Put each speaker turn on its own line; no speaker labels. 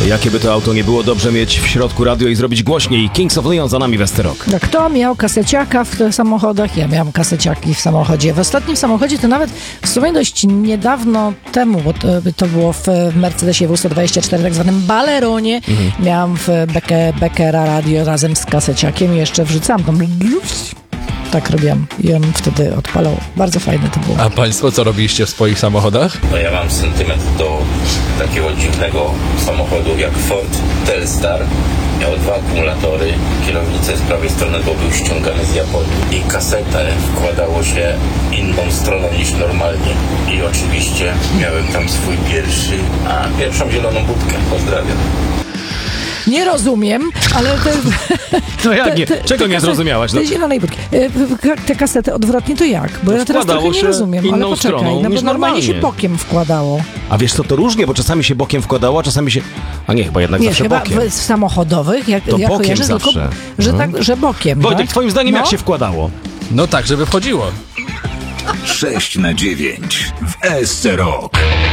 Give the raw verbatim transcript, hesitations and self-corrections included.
Jakie by to auto nie było, dobrze mieć w środku radio i zrobić głośniej. Kings of Leon za nami, Westerok.
No, kto miał kaseciaka w samochodach? Ja miałam kaseciaki w samochodzie. W ostatnim samochodzie to nawet w sumie dość niedawno temu, bo to, to było w Mercedesie W sto dwadzieścia cztery, tak zwanym Baleronie. Mhm. Miałam w Beke, Beckera radio razem z kaseciakiem i jeszcze wrzucałam tam... Tak robiłam i on wtedy odpalał. Bardzo fajne to było.
A państwo co robiliście w swoich samochodach?
No ja mam sentyment do takiego dziwnego samochodu jak Ford Telstar. Miał dwa akumulatory, kierownicę z prawej strony, bo był ściągany z Japonii i kasetę wkładało się inną stroną niż normalnie. I oczywiście miałem tam swój pierwszy, a pierwszą zieloną budkę. Pozdrawiam.
Nie rozumiem, ale te...
No jak nie? Czego nie zrozumiałaś? No.
Te zielonej budki. Te kasety odwrotnie to jak? Bo
To
ja teraz trochę nie rozumiem, ale poczekaj.
stroną
No bo
niż
normalnie się
normalnie.
bokiem wkładało.
A wiesz co, to różnie, bo czasami się bokiem wkładało, a czasami się... A nie, chyba jednak
Nie,
zawsze
chyba
bokiem.
w, w samochodowych, jak,
To
ja
bokiem
kojarzę
zawsze.
tylko, że,
Mhm.
tak, że bokiem,
Wojtek,
tak?
twoim zdaniem
No.
jak się wkładało?
No tak, żeby wchodziło.
sześć na dziewięć w S C Rock.